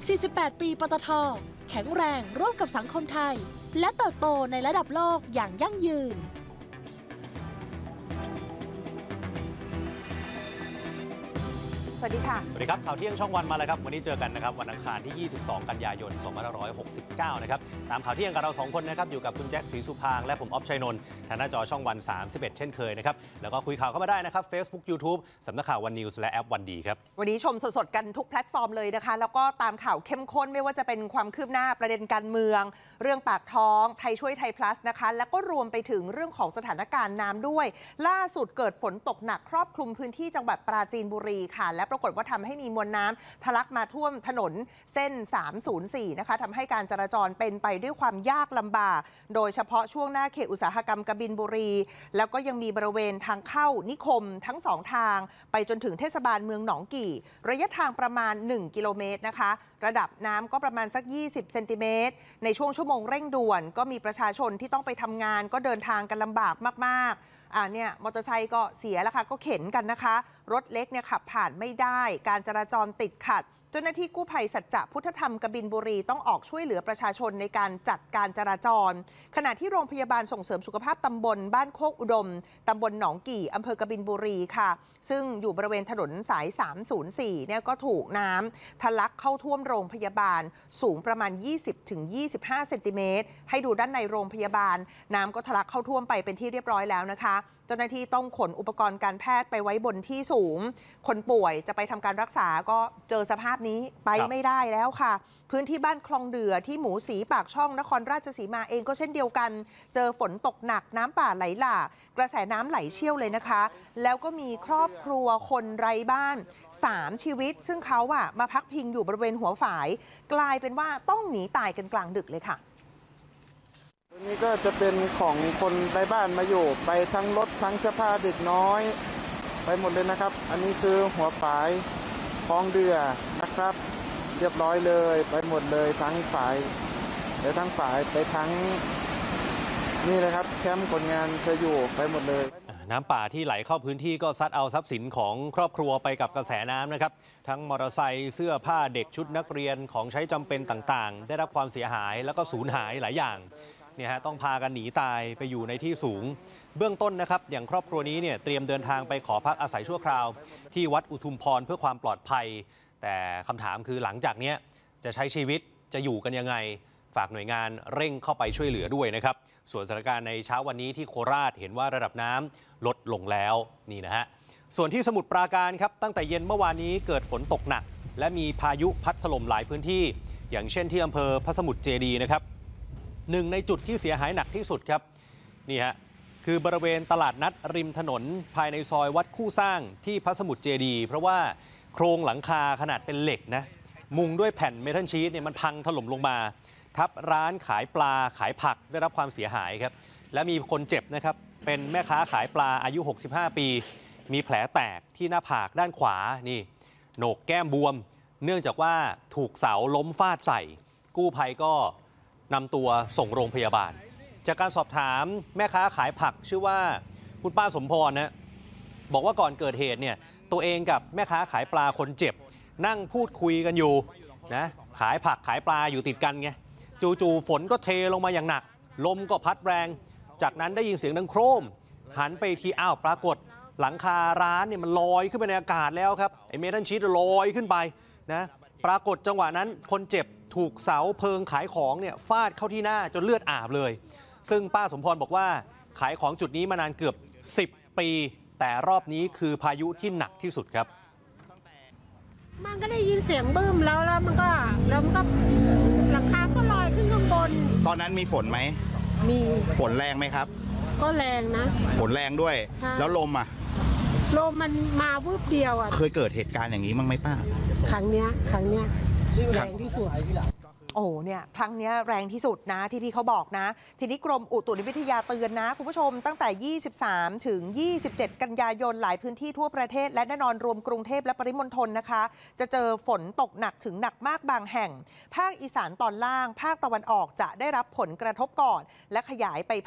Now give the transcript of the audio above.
48 ปีปตท.แข็งแรงร่วมกับสังคมไทยและเติบโตในระดับโลกอย่างยั่งยืนสวัสดีค่ะสวัสดีครับข่าวเที่ยงช่องวันมาแล้วครับวันนี้เจอกันนะครับวันอังคารที่ 22 กันยายน 2569 นะครับตามข่าวเที่ยงกับเรา2คนนะครับอยู่กับคุณแจ็คศรีสุพางและผมออฟชัยนนท์ทางหน้าจอช่องวัน 31 เช่นเคยนะครับแล้วก็คุยข่าวเข้ามาได้นะครับ Facebook YouTube สำนักข่าววันนิวส์และแอปวันดีครับวันนี้ชมสดๆกันทุกแพลตฟอร์มเลยนะคะแล้วก็ตามข่าวเข้มข้นไม่ว่าจะเป็นความคืบหน้าประเด็นการเมืองเรื่องปากท้องไทยช่วยไทย plus นะคะแล้วก็รวมไปถึงเรื่องของสถานการณ์น้ำด้วยล่าสุดเกิดฝนตกหนักครอบคลุมพื้นที่จังหวัดปราจีนบุรีค่ะและปรากฏว่าทำให้มีมวลน้ำทะลักมาท่วมถนนเส้น 304 นะคะทำให้การจราจรเป็นไปด้วยความยากลำบากโดยเฉพาะช่วงหน้าเขตอุตสาหกรรมกบินบุรีแล้วก็ยังมีบริเวณทางเข้านิคมทั้ง2ทางไปจนถึงเทศบาลเมืองหนองกี่ระยะทางประมาณ1 กิโลเมตรนะคะระดับน้ำก็ประมาณสัก20เซนติเมตรในช่วงชั่วโมงเร่งด่วนก็มีประชาชนที่ต้องไปทำงานก็เดินทางกันลำบากมากๆเนี่ยมอเตอร์ไซค์ก็เสียแล้วค่ะก็เข็นกันนะคะรถเล็กเนี่ยขับผ่านไม่ได้การจราจรติดขัดเจ้าหน้าที่กู้ภัยสัจจะพุทธธรรมกบินบุรีต้องออกช่วยเหลือประชาชนในการจัดการจราจรขณะที่โรงพยาบาลส่งเสริมสุขภาพตำบลบ้านโคกอุดมตำบลหนองกี่อำเภอกบินบุรีค่ะซึ่งอยู่บริเวณถนนสาย 304 เนี่ยก็ถูกน้ำทะลักเข้าท่วมโรงพยาบาลสูงประมาณ 20-25 เซนติเมตรให้ดูด้านในโรงพยาบาลน้ำก็ทะลักเข้าท่วมไปเป็นที่เรียบร้อยแล้วนะคะเจ้าหน้าที่ต้องขนอุปกรณ์การแพทย์ไปไว้บนที่สูงคนป่วยจะไปทำการรักษาก็เจอสภาพนี้ไปไม่ได้แล้วค่ะพื้นที่บ้านคลองเดือที่หมูสีปากช่องนครราชสีมาเองก็เช่นเดียวกันเจอฝนตกหนักน้ำป่าไหลหลากกระแสน้ำไหลเชี่ยวเลยนะคะแล้วก็มีครอบครัวคนไร้บ้าน3 ชีวิตซึ่งเขามาพักพิงอยู่บริเวณหัวฝายกลายเป็นว่าต้องหนีตายกันกลางดึกเลยค่ะตัวนี้ก็จะเป็นของคนไร้บ้านมาอยู่ไปทั้งรถทั้งเสื้อผ้าเด็กน้อยไปหมดเลยนะครับอันนี้คือหัวฝายคลองเดือนะครับเรียบร้อยเลยไปหมดเลยทั้งฝายไปทั้งฝายไปทั้งนี่เลยครับแคมป์คนงานจะอยู่ไปหมดเลยน้ำป่าที่ไหลเข้าพื้นที่ก็ซัดเอาทรัพย์สินของครอบครัวไปกับกระแสน้ำนะครับทั้งมอเตอร์ไซค์เสื้อผ้าเด็กชุดนักเรียนของใช้จำเป็นต่างๆได้รับความเสียหายแล้วก็สูญหายหลายอย่างเนี่ยฮะต้องพากันหนีตายไปอยู่ในที่สูงเบื้องต้นนะครับอย่างครอบครัวนี้เนี่ยเตรียมเดินทางไปขอพักอาศัยชั่วคราวที่วัดอุทุมพรเพื่อความปลอดภัยแต่คำถามคือหลังจากนี้จะใช้ชีวิตจะอยู่กันยังไงฝากหน่วยงานเร่งเข้าไปช่วยเหลือด้วยนะครับส่วนสถานการณ์ในเช้าวันนี้ที่โคราชเห็นว่าระดับน้ำลดลงแล้วนี่นะฮะส่วนที่สมุทรปราการครับตั้งแต่เย็นเมื่อวานนี้เกิดฝนตกหนักและมีพายุพัดถล่มหลายพื้นที่อย่างเช่นที่อำเภอพระสมุทรเจดีย์นะครับหนึ่งในจุดที่เสียหายหนักที่สุดครับนี่ฮะคือบริเวณตลาดนัดริมถนนภายในซอยวัดคู่สร้างที่พระสมุทรเจดีย์เพราะว่าโครงหลังคาขนาดเป็นเหล็กนะมุงด้วยแผ่นเมทัลชีทเนี่ยมันพังถล่มลงมาทับร้านขายปลาขายผักได้รับความเสียหายครับและมีคนเจ็บนะครับเป็นแม่ค้าขายปลาอายุ65ปีมีแผลแตกที่หน้าผากด้านขวานี่โหนกแก้มบวมเนื่องจากว่าถูกเสาล้มฟาดใส่กู้ภัยก็นำตัวส่งโรงพยาบาลจากการสอบถามแม่ค้าขายผักชื่อว่าคุณป้าสมพรนะบอกว่าก่อนเกิดเหตุเนี่ยตัวเองกับแม่ค้าขายปลาคนเจ็บนั่งพูดคุยกันอยู่นะขายผักขายปลาอยู่ติดกันไงจู่ๆฝนก็เทลงมาอย่างหนักลมก็พัดแรงจากนั้นได้ยินเสียงดังโครมหันไปทีอ้าวปรากฏหลังคาร้านเนี่ยมันลอยขึ้นไปในอากาศแล้วครับไอ้เมทัลชีทลอยขึ้นไปนะปรากฏจังหวะนั้นคนเจ็บถูกเสาเพิงขายของเนี่ยฟาดเข้าที่หน้าจนเลือดอาบเลยซึ่งป้าสมพรบอกว่าขายของจุดนี้มานานเกือบ10 ปีแต่รอบนี้คือพายุที่หนักที่สุดครับมันก็ได้ยินเสียงบึ้มแล้วมันก็หลังคาก็ลอยขึ้นข้างบนตอนนั้นมีฝนไหมมีฝนแรงไหมครับก็แรงนะฝนแรงด้วยแล้วลมมันมาวืบเดียวเคยเกิดเหตุการณ์อย่างนี้มั้งไหมป้าครั้งเนี้ยแรงที่สุดโอ้เนี่ยครั้งนี้แรงที่สุดนะที่พี่เขาบอกนะทีนี้กรมอุตุนิวิทยาเตือนนะคุณผู้ชมตั้งแต่ 23 ถึง 27 กันยายนหลายพื้นที่ทั่วประเทศและแน่นอนรวมกรุงเทพและปริมณฑลนะคะจะเจอฝนตกหนักถึงหนักมากบางแห่งภาคอีสานตอนล่างภาคตะวันออกจะได้รับผลกระทบก่อนและขยายไป